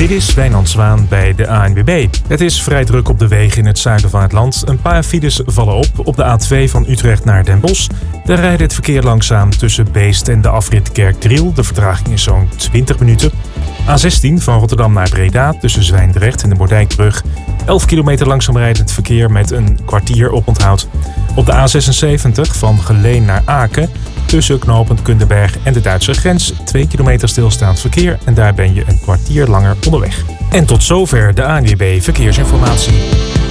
Dit is Wijnand Zwaan bij de ANWB. Het is vrij druk op de wegen in het zuiden van het land. Een paar files vallen op de A2 van Utrecht naar Den Bosch. Daar rijdt het verkeer langzaam tussen Beest en de afrit Kerkdriel. De vertraging is zo'n 20 minuten. A16 van Rotterdam naar Breda tussen Zwijndrecht en de Moerdijkbrug. 11 kilometer langzaam rijdend verkeer met een kwartier oponthoud. Op de A76 van Geleen naar Aken tussen knooppunt Kunderberg en de Duitse grens 2 kilometer stilstaand verkeer en daar ben je een kwartier langer onderweg. En tot zover de ANWB Verkeersinformatie.